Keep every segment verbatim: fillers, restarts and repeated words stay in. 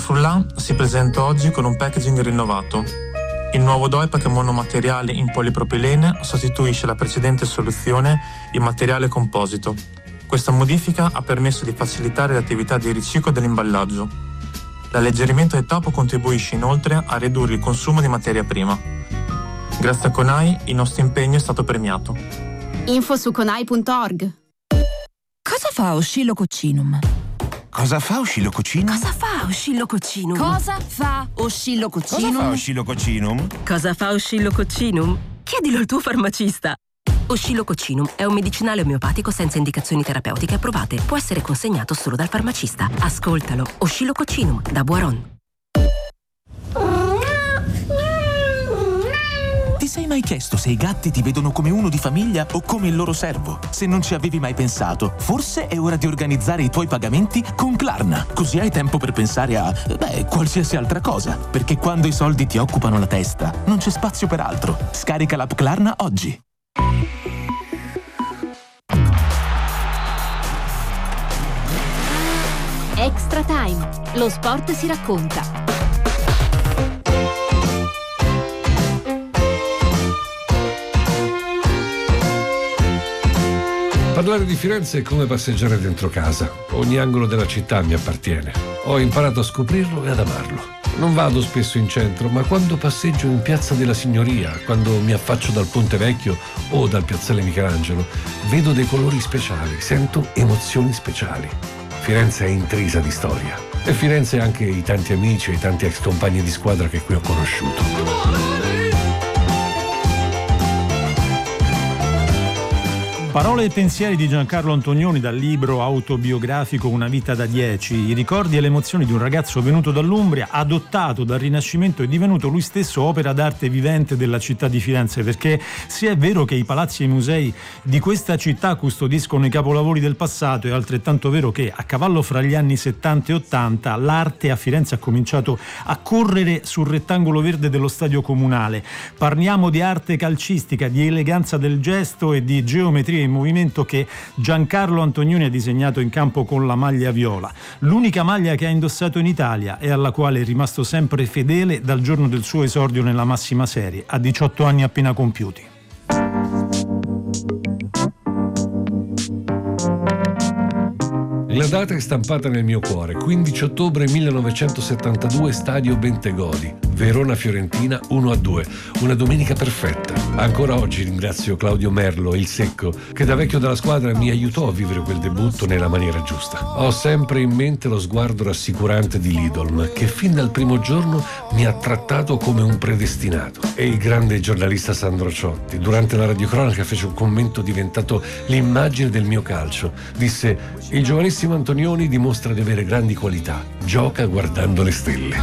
Frullan si presenta oggi con un packaging rinnovato. Il nuovo D O E P A monomateriale in polipropilene sostituisce la precedente soluzione in materiale composito. Questa modifica ha permesso di facilitare l'attività di riciclo dell'imballaggio. L'alleggerimento del tappo contribuisce inoltre a ridurre il consumo di materia prima. Grazie a Conai il nostro impegno è stato premiato. Info su conai punto org. Cosa fa Oscillococcinum? Cosa fa Oscillococcinum? Cosa fa Oscillococcinum? Cosa fa Oscillococcinum? Cosa fa Oscillococcinum? Cosa fa Oscillococcinum? Chiedilo al tuo farmacista. Oscillococcinum è un medicinale omeopatico senza indicazioni terapeutiche approvate. Può essere consegnato solo dal farmacista. Ascoltalo. Oscillococcinum da Boiron. Ti sei mai chiesto se i gatti ti vedono come uno di famiglia o come il loro servo? Se non ci avevi mai pensato, forse è ora di organizzare i tuoi pagamenti con Klarna. Così hai tempo per pensare a, beh, qualsiasi altra cosa. Perché quando i soldi ti occupano la testa, non c'è spazio per altro. Scarica l'app Klarna oggi. Extra Time. Lo sport si racconta. Parlare di Firenze è come passeggiare dentro casa. Ogni angolo della città mi appartiene. Ho imparato a scoprirlo e ad amarlo. Non vado spesso in centro, ma quando passeggio in Piazza della Signoria, quando mi affaccio dal Ponte Vecchio o dal Piazzale Michelangelo, vedo dei colori speciali, sento emozioni speciali. Firenze è intrisa di storia. E Firenze ha anche i tanti amici e i tanti ex compagni di squadra che qui ho conosciuto. Parole e pensieri di Giancarlo Antonioni dal libro autobiografico Una vita da dieci, i ricordi e le emozioni di un ragazzo venuto dall'Umbria, adottato dal Rinascimento e divenuto lui stesso opera d'arte vivente della città di Firenze, perché se è vero che i palazzi e i musei di questa città custodiscono i capolavori del passato, è altrettanto vero che a cavallo fra gli anni settanta e ottanta l'arte a Firenze ha cominciato a correre sul rettangolo verde dello stadio comunale. Parliamo di arte calcistica, di eleganza del gesto e di geometria in movimento che Giancarlo Antonioni ha disegnato in campo con la maglia viola, l'unica maglia che ha indossato in Italia e alla quale è rimasto sempre fedele dal giorno del suo esordio nella massima serie, a diciotto anni appena compiuti. La data è stampata nel mio cuore, quindici ottobre millenovecentosettantadue, stadio Bentegodi, Verona-Fiorentina uno a due, una domenica perfetta. Ancora oggi ringrazio Claudio Merlo, il Secco, che da vecchio della squadra mi aiutò a vivere quel debutto nella maniera giusta. Ho sempre in mente lo sguardo rassicurante di Lidolm, che fin dal primo giorno mi ha trattato come un predestinato. E il grande giornalista Sandro Ciotti, durante la radiocronaca, fece un commento diventato l'immagine del mio calcio. Disse: il giovanissimo Antonioni dimostra di avere grandi qualità, gioca guardando le stelle.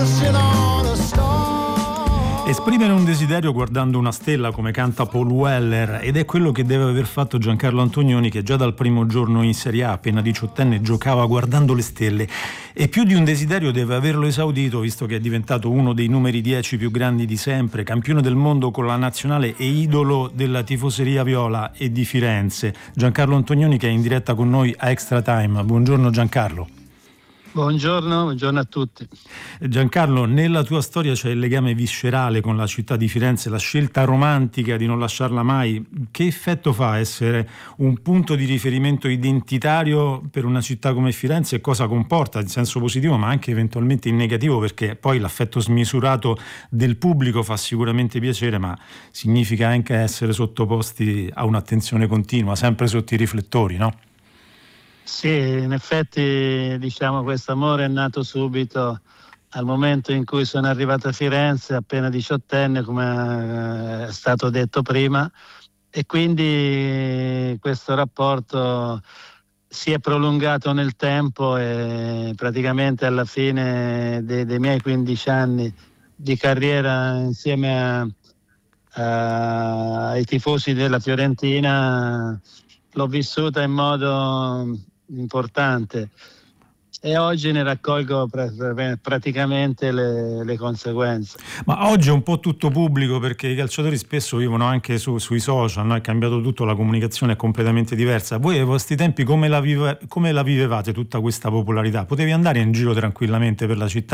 Esprimere un desiderio guardando una stella, come canta Paul Weller, ed è quello che deve aver fatto Giancarlo Antonioni, che già dal primo giorno in Serie A, appena diciottenne, giocava guardando le stelle, e più di un desiderio deve averlo esaudito, visto che è diventato uno dei numeri dieci più grandi di sempre, campione del mondo con la nazionale e idolo della tifoseria viola e di Firenze. Giancarlo Antonioni, che è in diretta con noi a Extra Time. Buongiorno Giancarlo. Buongiorno, buongiorno a tutti. Giancarlo, nella tua storia c'è il legame viscerale con la città di Firenze, la scelta romantica di non lasciarla mai. Che effetto fa essere un punto di riferimento identitario per una città come Firenze e cosa comporta in senso positivo ma anche eventualmente in negativo, perché poi l'affetto smisurato del pubblico fa sicuramente piacere, ma significa anche essere sottoposti a un'attenzione continua, sempre sotto i riflettori, no? Sì, in effetti diciamo questo amore è nato subito al momento in cui sono arrivato a Firenze, appena diciottenne, come è stato detto prima, e quindi questo rapporto si è prolungato nel tempo e praticamente alla fine dei, dei miei quindici anni di carriera insieme a, a, ai tifosi della Fiorentina l'ho vissuta in modo importante e oggi ne raccolgo pr- praticamente le, le conseguenze. Ma oggi è un po' tutto pubblico, perché i calciatori spesso vivono anche su, sui social, no? È cambiato tutto, la comunicazione è completamente diversa. Voi ai vostri tempi come la, vive, come la vivevate tutta questa popolarità? Potevi andare in giro tranquillamente per la città